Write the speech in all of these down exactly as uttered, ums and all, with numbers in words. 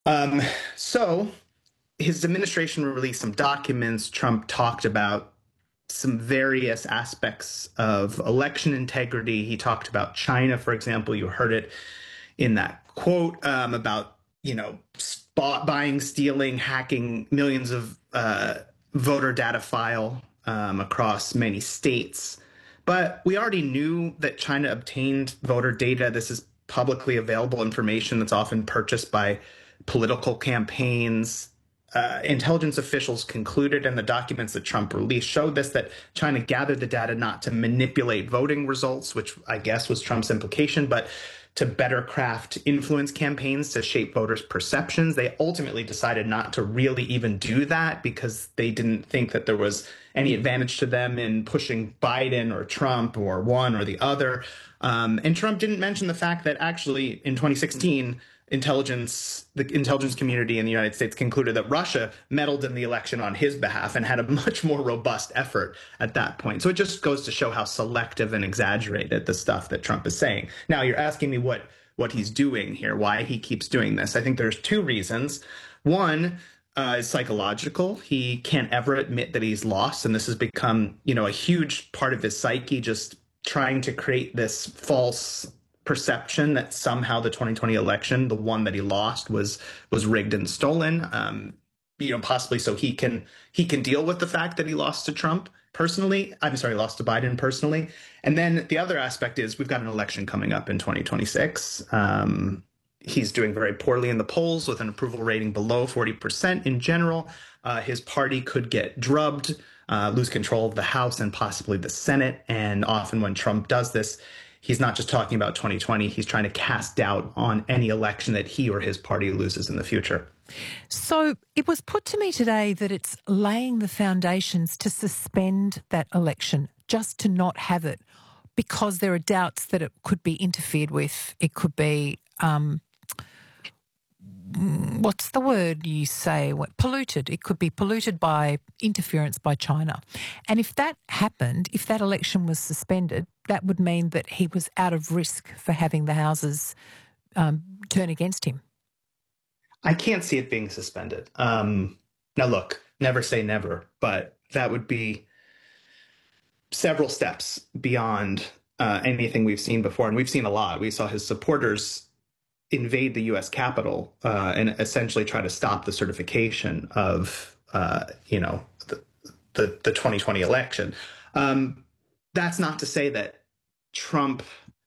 Um, so his administration released some documents. Trump talked about some various aspects of election integrity. He talked about China, for example. You heard it in that quote um, about, you know, spot buying, stealing, hacking millions of uh, voter data file um, across many states. But we already knew that China obtained voter data. This is publicly available information that's often purchased by political campaigns. Uh, intelligence officials concluded, and the documents that Trump released showed this, that China gathered the data not to manipulate voting results, which I guess was Trump's implication, but to better craft influence campaigns to shape voters' perceptions. They ultimately decided not to really even do that because they didn't think that there was any advantage to them in pushing Biden or Trump or one or the other. Um, and Trump didn't mention the fact that actually in twenty sixteen, intelligence, the intelligence community in the United States concluded that Russia meddled in the election on his behalf and had a much more robust effort at that point. So it just goes to show how selective and exaggerated the stuff that Trump is saying. Now, you're asking me what what he's doing here, why he keeps doing this. I think there's two reasons. One uh, is psychological. He can't ever admit that he's lost, and this has become, you know, a huge part of his psyche, just trying to create this false perception that somehow the twenty twenty election, the one that he lost, was was rigged and stolen. Um, you know, possibly so he can he can deal with the fact that he lost to Trump personally. I'm sorry, lost to Biden personally. And then the other aspect is we've got an election coming up in twenty twenty-six. Um, he's doing very poorly in the polls with an approval rating below forty percent in general. Uh, his party could get drubbed, uh, lose control of the House and possibly the Senate. And often when Trump does this, he's not just talking about twenty twenty. He's trying to cast doubt on any election that he or his party loses in the future. So it was put to me today that it's laying the foundations to suspend that election, just to not have it, because there are doubts that it could be interfered with. It could be, um, what's the word you say? What, polluted. It could be polluted by interference by China. And if that happened, if that election was suspended, that would mean that he was out of risk for having the houses um, turn against him. I can't see it being suspended. Um, now, look, never say never, but that would be several steps beyond uh, anything we've seen before. And we've seen a lot. We saw his supporters invade the U S Capitol uh, and essentially try to stop the certification of, uh, you know, the, the, the twenty twenty election. Um, that's not to say that Trump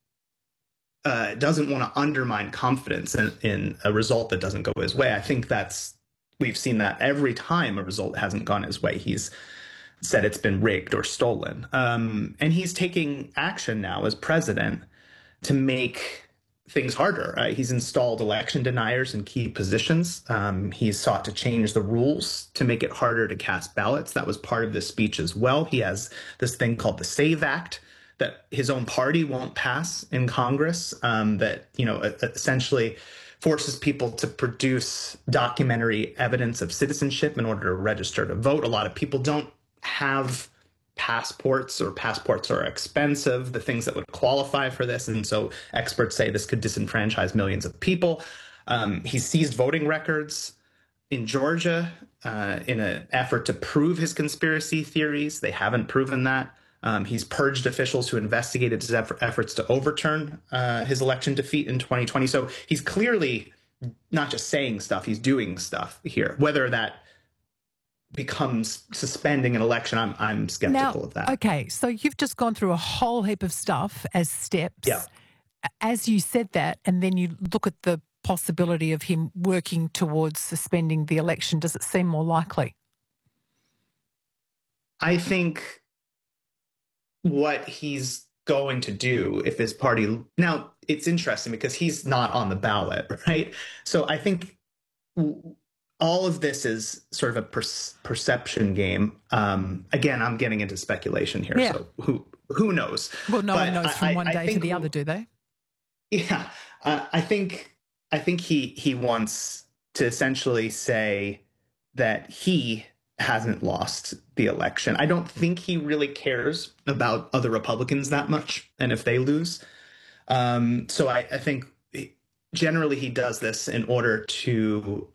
uh, doesn't want to undermine confidence in, in a result that doesn't go his way. I think that's, we've seen that every time a result hasn't gone his way. He's said it's been rigged or stolen. Um, and he's taking action now as president to make things harder. Uh, he's installed election deniers in key positions. Um, he's sought to change the rules to make it harder to cast ballots. That was part of this speech as well. He has this thing called the SAVE Act that his own party won't pass in Congress, um, that, you know, essentially forces people to produce documentary evidence of citizenship in order to register to vote. A lot of people don't have passports, or passports are expensive, the things that would qualify for this. And so experts say this could disenfranchise millions of people. Um, he seized voting records in Georgia uh, in an effort to prove his conspiracy theories. They haven't proven that. Um, he's purged officials who investigated his eff- efforts to overturn uh, his election defeat in twenty twenty. So he's clearly not just saying stuff, he's doing stuff here. Whether that becomes suspending an election, I'm I'm skeptical now, of that. Okay, so you've just gone through a whole heap of stuff as steps. Yeah. As you said that, and then you look at the possibility of him working towards suspending the election, does it seem more likely? I think what he's going to do if his party... Now, it's interesting because he's not on the ballot, right? So I think all of this is sort of a per- perception game. Um, again, I'm getting into speculation here, yeah. so who who knows? Well, no but one knows from I, one I day to the other, do they? Yeah, uh, I think I think he he wants to essentially say that he hasn't lost the election. I don't think he really cares about other Republicans that much, and if they lose. Um, so I, I think generally he does this in order to